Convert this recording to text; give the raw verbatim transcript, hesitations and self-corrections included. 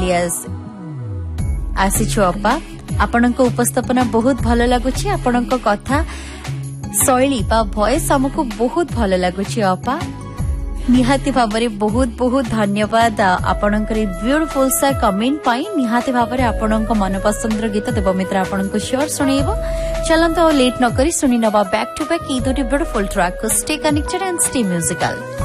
Alias आसीछु अपा आपणक उपस्थापना बहुत भल लगुछि आपणक कथा शैली बा वॉइस हमको बहुत भल लगुछि अपा निहाती भावरे बहुत बहुत धन्यवाद आपणकर ब्यूटीफुल सा कमेंट पाई निहाती भावरे आपणक मनपसंदर गीत देवमित्र आपणक श्योर सुनेइबो चलंत लेट न करी सुनी नबा back to back E दुटी beautiful track को stay connected and stay musical.